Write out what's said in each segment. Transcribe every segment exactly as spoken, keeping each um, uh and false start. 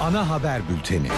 Ana haber bülteni.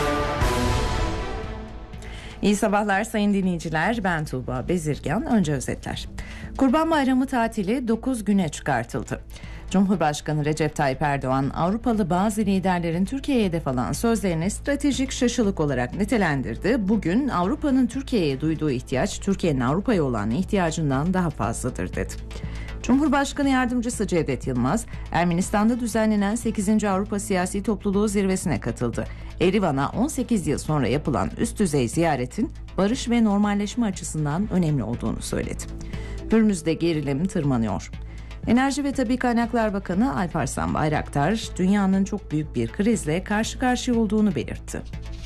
İyi sabahlar sayın dinleyiciler. Ben Tuğba Bezirgan. Önce özetler. Kurban Bayramı tatili dokuz güne çıkartıldı. Cumhurbaşkanı Recep Tayyip Erdoğan, Avrupalı bazı liderlerin Türkiye'ye hedef alan sözlerini stratejik şaşılık olarak nitelendirdi. Bugün Avrupa'nın Türkiye'ye duyduğu ihtiyaç, Türkiye'nin Avrupa'ya olan ihtiyacından daha fazladır dedi. Cumhurbaşkanı Yardımcısı Cevdet Yılmaz, Ermenistan'da düzenlenen sekizinci Avrupa Siyasi Topluluğu zirvesine katıldı. Erivan'a on sekiz yıl sonra yapılan üst düzey ziyaretin barış ve normalleşme açısından önemli olduğunu söyledi. Hürmüz'de gerilim tırmanıyor. Enerji ve Tabii Kaynaklar Bakanı Alparslan Bayraktar, dünyanın çok büyük bir krizle karşı karşıya olduğunu belirtti.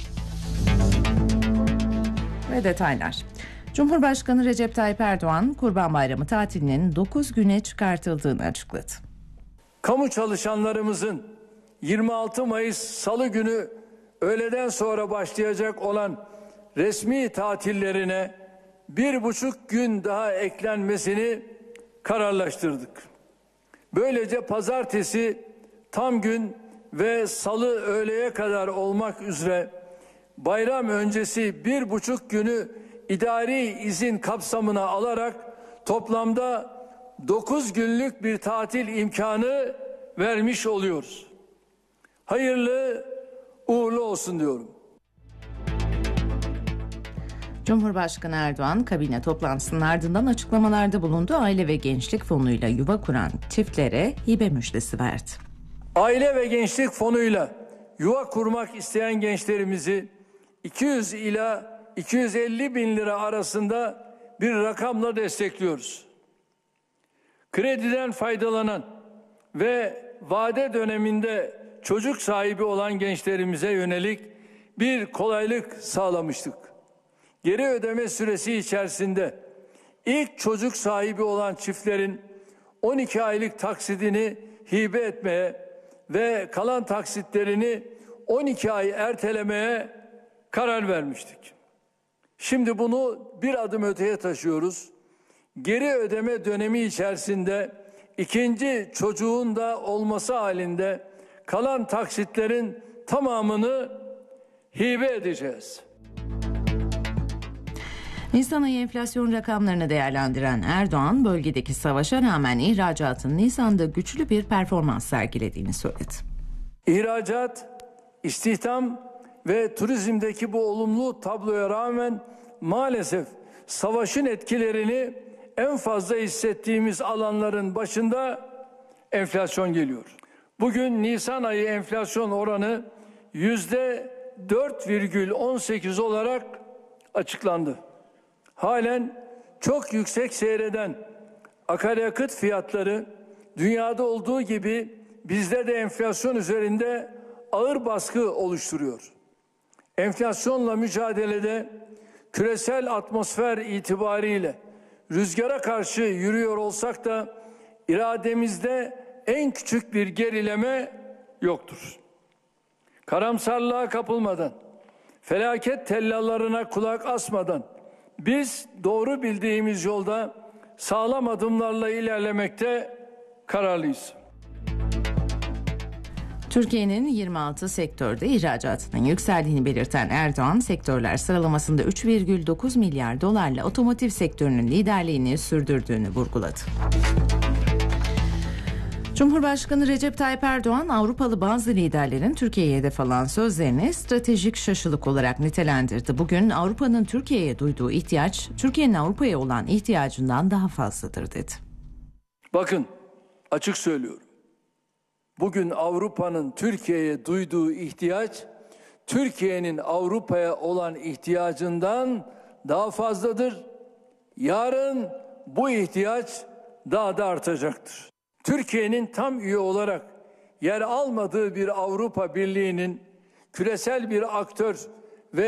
Ve detaylar. Cumhurbaşkanı Recep Tayyip Erdoğan, Kurban Bayramı tatilinin dokuz güne çıkartıldığını açıkladı. Kamu çalışanlarımızın yirmi altı Mayıs Salı günü öğleden sonra başlayacak olan resmi tatillerine bir buçuk gün daha eklenmesini kararlaştırdık. Böylece pazartesi tam gün ve salı öğleye kadar olmak üzere bayram öncesi bir buçuk günü idari izin kapsamına alarak toplamda dokuz günlük bir tatil imkanı vermiş oluyoruz. Hayırlı uğurlu olsun diyorum. Cumhurbaşkanı Erdoğan kabine toplantısının ardından açıklamalarda bulundu. Aile ve Gençlik Fonu'yla yuva kuran çiftlere hibe müjdesi verdi. Aile ve Gençlik Fonu'yla yuva kurmak isteyen gençlerimizi iki yüz ila iki yüz elli bin lira arasında bir rakamla destekliyoruz. Krediden faydalanan ve vade döneminde çocuk sahibi olan gençlerimize yönelik bir kolaylık sağlamıştık. Geri ödeme süresi içerisinde ilk çocuk sahibi olan çiftlerin on iki aylık taksidini hibe etmeye ve kalan taksitlerini on iki ay ertelemeye karar vermiştik. Şimdi bunu bir adım öteye taşıyoruz. Geri ödeme dönemi içerisinde ikinci çocuğun da olması halinde kalan taksitlerin tamamını hibe edeceğiz. Nisan ayı enflasyon rakamlarını değerlendiren Erdoğan, bölgedeki savaşa rağmen ihracatın Nisan'da güçlü bir performans sergilediğini söyledi. İhracat, istihdam ve turizmdeki bu olumlu tabloya rağmen maalesef savaşın etkilerini en fazla hissettiğimiz alanların başında enflasyon geliyor. Bugün Nisan ayı enflasyon oranı yüzde dört virgül on sekiz olarak açıklandı. Halen çok yüksek seyreden akaryakıt fiyatları dünyada olduğu gibi bizde de enflasyon üzerinde ağır baskı oluşturuyor. Enflasyonla mücadelede küresel atmosfer itibariyle rüzgara karşı yürüyor olsak da irademizde en küçük bir gerileme yoktur. Karamsarlığa kapılmadan, felaket tellallarına kulak asmadan biz doğru bildiğimiz yolda sağlam adımlarla ilerlemekte kararlıyız. Türkiye'nin yirmi altı sektörde ihracatının yükseldiğini belirten Erdoğan, sektörler sıralamasında üç virgül dokuz milyar dolarla otomotiv sektörünün liderliğini sürdürdüğünü vurguladı. Cumhurbaşkanı Recep Tayyip Erdoğan, Avrupalı bazı liderlerin Türkiye'ye hedef alan sözlerini stratejik şaşılık olarak nitelendirdi. Bugün Avrupa'nın Türkiye'ye duyduğu ihtiyaç, Türkiye'nin Avrupa'ya olan ihtiyacından daha fazladır dedi. Bakın, açık söylüyorum. Bugün Avrupa'nın Türkiye'ye duyduğu ihtiyaç, Türkiye'nin Avrupa'ya olan ihtiyacından daha fazladır. Yarın bu ihtiyaç daha da artacaktır. Türkiye'nin tam üye olarak yer almadığı bir Avrupa Birliği'nin küresel bir aktör